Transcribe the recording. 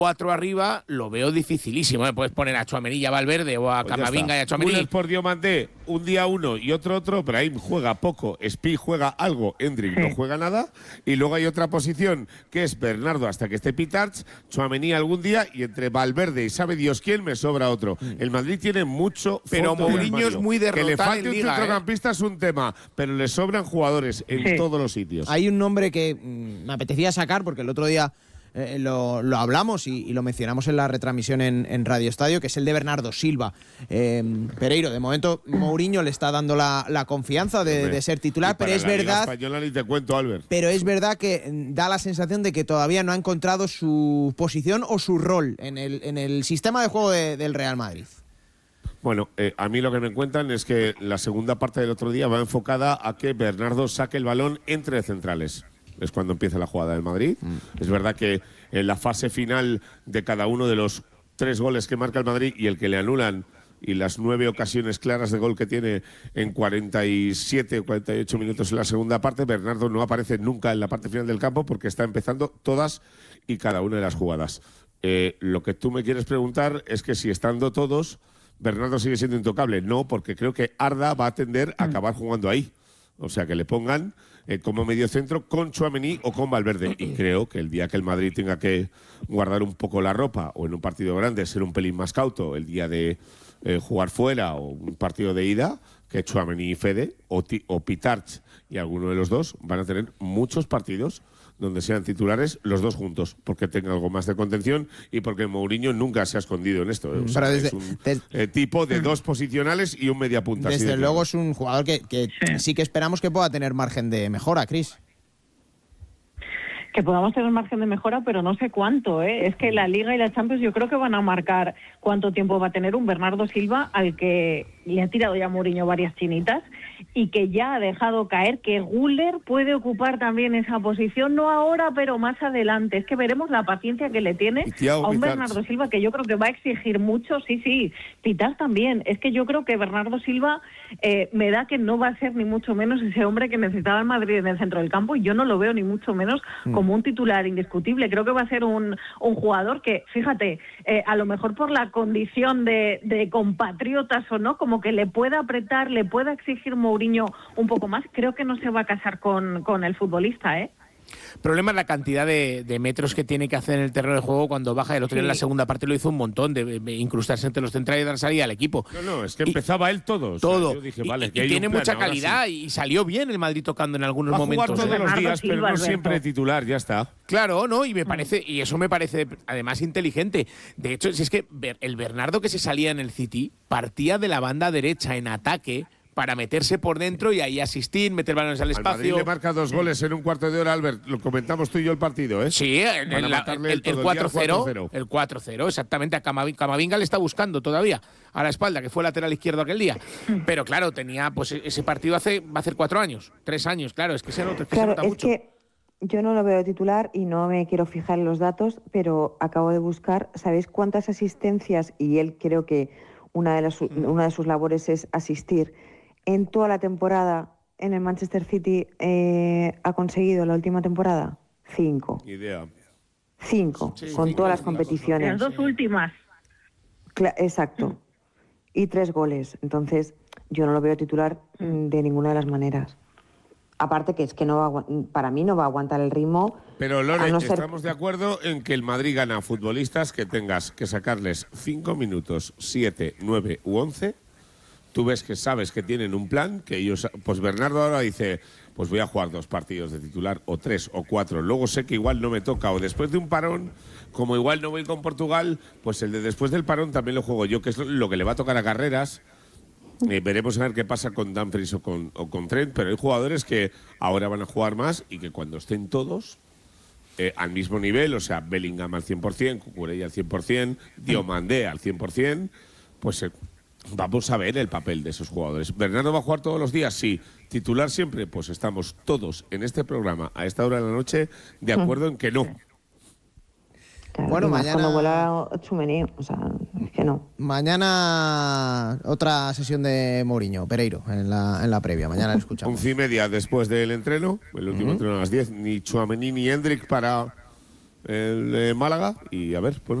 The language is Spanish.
4 arriba lo veo dificilísimo. Puedes poner a Tchouaméni y a Valverde o a Camavinga y a Tchouaméni. Müller por Diomandé, un día uno y otro, Brahim juega poco, Spi juega algo, Endrick no juega nada, y luego hay otra posición que es Bernardo hasta que esté Pitarch, Tchouaméni algún día, y entre Valverde y sabe Dios quién me sobra otro. El Madrid tiene mucho, pero Mourinho es muy derrotado. Que le falte un Liga, centrocampista es un tema, pero le sobran jugadores en todos los sitios. Hay un nombre que me apetecía sacar porque el otro día lo hablamos y lo mencionamos en la retransmisión en Radio Estadio, que es el de Bernardo Silva. Pereiro, de momento Mourinho le está dando la confianza de ser titular, pero es verdad. Española ni te cuento, Albert. Pero es verdad que da la sensación de que todavía no ha encontrado su posición o su rol en el sistema de juego del Real Madrid. Bueno, a mí lo que me cuentan es que la segunda parte del otro día va enfocada a que Bernardo saque el balón entre centrales. Es cuando empieza la jugada del Madrid. Es verdad que en la fase final de cada uno de los 3 goles que marca el Madrid y el que le anulan y las 9 ocasiones claras de gol que tiene en 47 o 48 minutos en la segunda parte, Bernardo no aparece nunca en la parte final del campo porque está empezando todas y cada una de las jugadas. Lo que tú me quieres preguntar es que si estando todos, Bernardo sigue siendo intocable. No, porque creo que Arda va a tender a acabar jugando ahí. O sea, que le pongan como mediocentro con Tchouaméni o con Valverde. Y creo que el día que el Madrid tenga que guardar un poco la ropa o en un partido grande ser un pelín más cauto, el día de jugar fuera o un partido de ida, que Tchouaméni y Fede o Pitarch y alguno de los dos van a tener muchos partidos donde sean titulares los dos juntos, porque tenga algo más de contención y porque Mourinho nunca se ha escondido en esto. O sea, es un tipo de 2 posicionales y un media punta. Desde luego es un jugador que sí que esperamos que pueda tener margen de mejora, Cris. Que podamos tener margen de mejora, pero no sé cuánto, ¿eh? Es que la Liga y la Champions yo creo que van a marcar cuánto tiempo va a tener un Bernardo Silva al que le ha tirado ya Mourinho varias chinitas y que ya ha dejado caer que Güler puede ocupar también esa posición, no ahora, pero más adelante. Es que veremos la paciencia que le tiene a un Bernardo Silva que yo creo que va a exigir mucho. Sí, Pitarch también. Es que yo creo que Bernardo Silva me da que no va a ser ni mucho menos ese hombre que necesitaba el Madrid en el centro del campo, y yo no lo veo ni mucho menos como un titular indiscutible. Creo que va a ser un jugador que, fíjate, a lo mejor por la condición de compatriotas o no, como que le pueda apretar, le pueda exigir Mourinho un poco más. Creo que no se va a casar con el futbolista, ¿eh? Problema es la cantidad de metros que tiene que hacer en el terreno de juego cuando baja. El otro día en la segunda parte lo hizo un montón, de incrustarse entre los centrales y dar salida al equipo. No, es que empezaba él todo. Todo. O sea, yo dije, vale, y tiene mucha calidad y salió bien el Madrid tocando en algunos momentos. Va a jugar todos los días, pero no siempre titular, ya está. Claro, ¿no? Y eso me parece además inteligente. De hecho, si es que el Bernardo que se salía en el City partía de la banda derecha en ataque para meterse por dentro y ahí asistir, meter balones al espacio. Madrid le marca 2 goles en un cuarto de hora, Albert. Lo comentamos tú y yo el partido, ¿eh? Sí, el 4-0. El 4-0, exactamente. A Camavinga le está buscando todavía a la espalda, que fue lateral izquierdo aquel día. Pero claro, tenía pues ese partido va a hacer 4 años, 3 años, claro. Es que se nota mucho. Que yo no lo veo titular y no me quiero fijar en los datos, pero acabo de buscar, ¿sabéis cuántas asistencias? Y él creo que una de sus labores es asistir. En toda la temporada en el Manchester City ha conseguido la última temporada 5. 5, sí, con todas las competiciones. Las 2 últimas. Exacto. Y 3 goles. Entonces, yo no lo veo titular de ninguna de las maneras. Aparte que es que para mí no va a aguantar el ritmo. Pero Lore, estamos de acuerdo en que el Madrid gana a futbolistas que tengas que sacarles 5 minutos, 7, 9 u 11. Tú ves que sabes que tienen un plan, que ellos, pues Bernardo ahora dice, pues voy a jugar 2 partidos de titular, o 3 o 4. Luego sé que igual no me toca, o después de un parón, como igual no voy con Portugal, pues el de después del parón también lo juego yo, que es lo que le va a tocar a Carreras. Veremos a ver qué pasa con Dumfries o con Trent, pero hay jugadores que ahora van a jugar más y que cuando estén todos al mismo nivel, o sea, Bellingham al 100%, Cucurella al 100%, Diomandé al 100%, pues vamos a ver el papel de esos jugadores. ¿Bernardo va a jugar todos los días? Sí. ¿Titular siempre? Pues estamos todos en este programa a esta hora de la noche de acuerdo en que no. Claro, bueno, mañana cuando vuela Tchouaméni, o sea, es que no. Mañana otra sesión de Mourinho, Pereiro, en la previa. Mañana lo escuchamos. 11:30 después del entreno, el último entreno a las 10, ni Tchouaméni ni Endrick para el Málaga, y a ver, bueno.